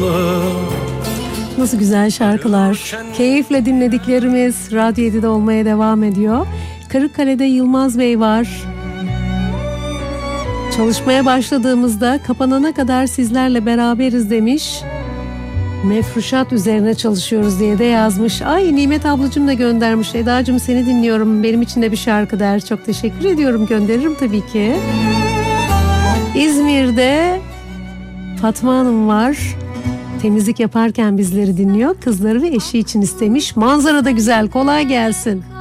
Nasıl güzel şarkılar. Keyifle dinlediklerimiz Radyo 7'de olmaya devam ediyor. Kırıkkale'de Yılmaz Bey var. Çalışmaya başladığımızda kapanana kadar sizlerle beraberiz demiş. Mefruşat üzerine çalışıyoruz diye de yazmış. Ay Nimet ablacığım da göndermiş. Edacığım seni dinliyorum. Benim için de bir şarkı der. Çok teşekkür ediyorum. Gönderirim tabii ki. İzmir'de Fatma Hanım var. Temizlik yaparken bizleri dinliyor. Kızları ve eşi için istemiş. Manzara da güzel. Kolay gelsin.